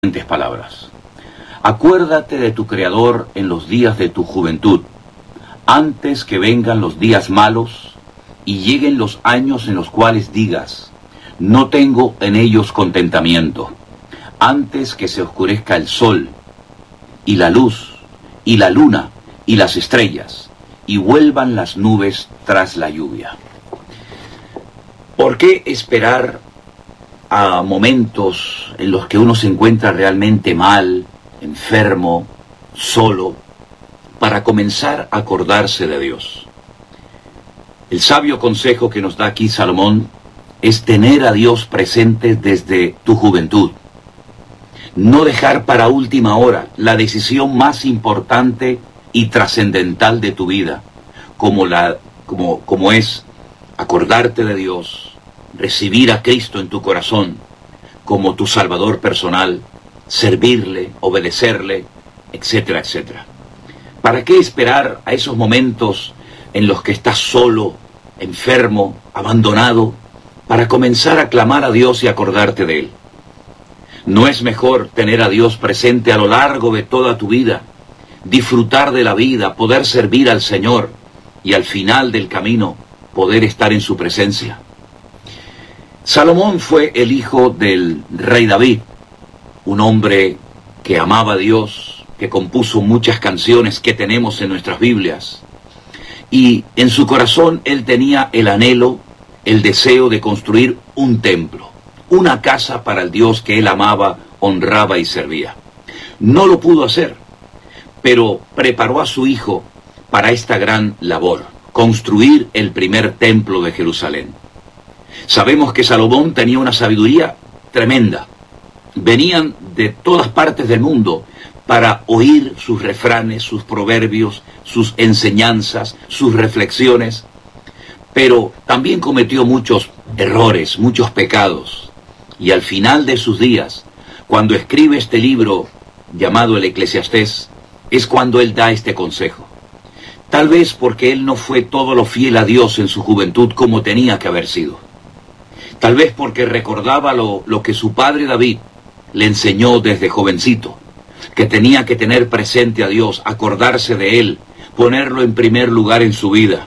siguientes palabras. Acuérdate de tu Creador en los días de tu juventud, antes que vengan los días malos y lleguen los años en los cuales digas, no tengo en ellos contentamiento, antes que se oscurezca el sol y la luz y la luna y las estrellas y vuelvan las nubes tras la lluvia. ¿Por qué esperar a momentos en los que uno se encuentra realmente mal, enfermo, solo, para comenzar a acordarse de Dios? El sabio consejo que nos da aquí Salomón es tener a Dios presente desde tu juventud. No dejar para última hora la decisión más importante y trascendental de tu vida, como es acordarte de Dios, recibir a Cristo en tu corazón como tu Salvador personal, servirle, obedecerle, etcétera, etcétera. ¿Para qué esperar a esos momentos en los que estás solo, enfermo, abandonado, para comenzar a clamar a Dios y acordarte de Él? ¿No es mejor tener a Dios presente a lo largo de toda tu vida, disfrutar de la vida, poder servir al Señor y al final del camino poder estar en su presencia? Salomón fue el hijo del rey David, un hombre que amaba a Dios, que compuso muchas canciones que tenemos en nuestras Biblias. Y en su corazón él tenía el anhelo, el deseo de construir un templo, una casa para el Dios que él amaba, honraba y servía. No lo pudo hacer, pero preparó a su hijo para esta gran labor, construir el primer templo de Jerusalén. Sabemos que Salomón tenía una sabiduría tremenda. Venían de todas partes del mundo para oír sus refranes, sus proverbios, sus enseñanzas, sus reflexiones, pero también cometió muchos errores, muchos pecados. Y al final de sus días, cuando escribe este libro llamado el Eclesiastés, es cuando él da este consejo. Tal vez porque él no fue todo lo fiel a Dios en su juventud como tenía que haber sido. Tal vez porque recordaba lo que su padre David le enseñó desde jovencito, que tenía que tener presente a Dios, acordarse de Él, ponerlo en primer lugar en su vida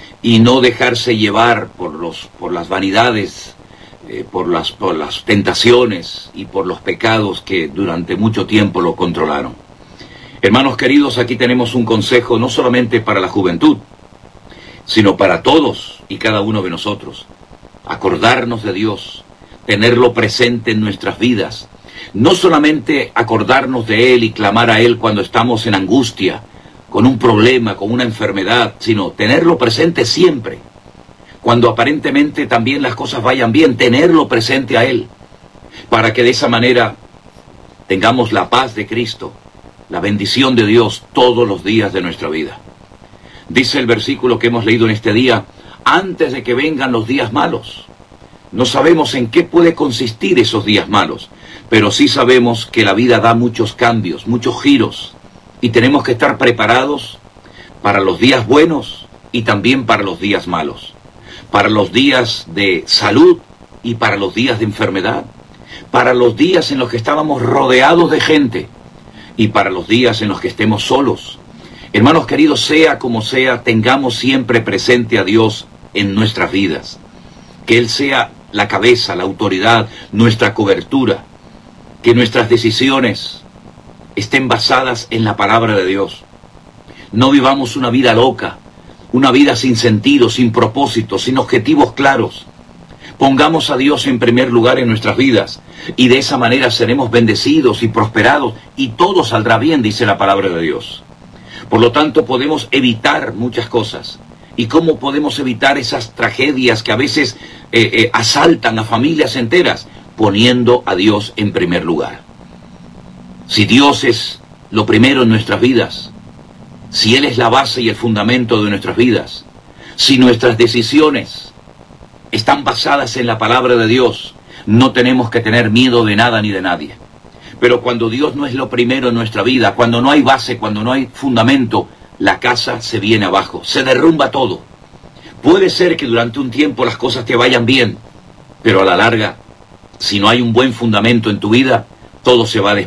y no dejarse llevar por las vanidades, por las tentaciones y por los pecados que durante mucho tiempo lo controlaron. Hermanos queridos, aquí tenemos un consejo no solamente para la juventud, sino para todos y cada uno de nosotros. Acordarnos de Dios, tenerlo presente en nuestras vidas, no solamente acordarnos de Él y clamar a Él cuando estamos en angustia, con un problema, con una enfermedad, sino tenerlo presente siempre. Cuando aparentemente también las cosas vayan bien, tenerlo presente a Él, para que de esa manera tengamos la paz de Cristo, la bendición de Dios todos los días de nuestra vida. Dice el versículo que hemos leído en este día, antes de que vengan los días malos. No sabemos en qué puede consistir esos días malos, pero sí sabemos que la vida da muchos cambios, muchos giros, y tenemos que estar preparados para los días buenos y también para los días malos, para los días de salud y para los días de enfermedad, para los días en los que estábamos rodeados de gente y para los días en los que estemos solos. Hermanos queridos, sea como sea, tengamos siempre presente a Dios en nuestras vidas, que Él sea la cabeza, la autoridad, nuestra cobertura, que nuestras decisiones estén basadas en la palabra de Dios. No vivamos una vida loca, una vida sin sentido, sin propósito, sin objetivos claros. Pongamos a Dios en primer lugar en nuestras vidas y de esa manera seremos bendecidos y prosperados y todo saldrá bien, dice la palabra de Dios. Por lo tanto, podemos evitar muchas cosas. ¿Y cómo podemos evitar esas tragedias que a veces asaltan a familias enteras? Poniendo a Dios en primer lugar. Si Dios es lo primero en nuestras vidas, si Él es la base y el fundamento de nuestras vidas, si nuestras decisiones están basadas en la palabra de Dios, no tenemos que tener miedo de nada ni de nadie. Pero cuando Dios no es lo primero en nuestra vida, cuando no hay base, cuando no hay fundamento, la casa se viene abajo, se derrumba todo. Puede ser que durante un tiempo las cosas te vayan bien, pero a la larga, si no hay un buen fundamento en tu vida, todo se va a